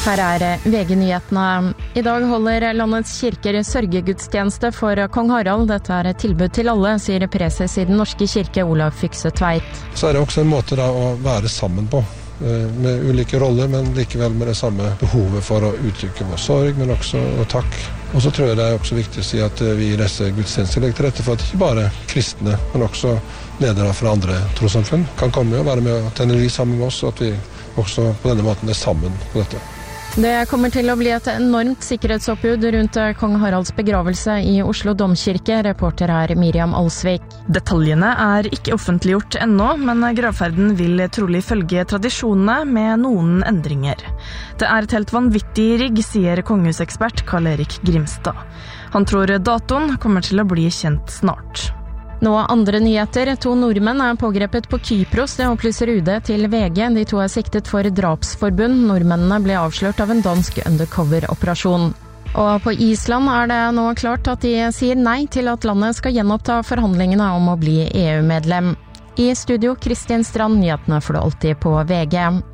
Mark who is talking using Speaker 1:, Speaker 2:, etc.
Speaker 1: Her VG-nyhetene. I dag holder landets kirker sørgegudstjeneste for kong Harald. Dette et tilbud til alle, sier preses i Den norske kirke, Olav Fykse Tveit.
Speaker 2: Så det også en måte da å være sammen på, med ulike roller, men likevel med det samme behovet for å uttrykke vår sorg, men også og takk. Og så tror jeg det også viktig å si at vi i disse gudstjenester legger til rette for at ikke bare kristne, men også ledere fra andre trossamfunn kan komme og være med og tenne lys sammen med oss, og at vi også på denne måten sammen på dette.
Speaker 1: Det kommer til å bli et enormt sikkerhetsoppbud rundt kong Haralds begravelse i Oslo Domkirke. Reporter Miriam Alsvik.
Speaker 3: Detaljene ikke offentliggjort ennå, men gravferden vil trolig følge tradisjonene med noen endringer. Det et helt vanvittig rigg, sier kongehusekspert Karl-Erik Grimstad. Han tror datoen kommer til å bli kjent snart.
Speaker 1: Nå andre nyheter. 2 nordmenn pågrepet på Kypros, det opplyser UD til VG. De 2 siktet for drapsforbund. Nordmennene ble avslørt av en dansk undercover-operasjon. Og på Island det nå klart at de sier nei til at landet skal gjenoppta forhandlingene om å bli EU-medlem. I studio Kristin Strand, nyhetene får du alltid på VG.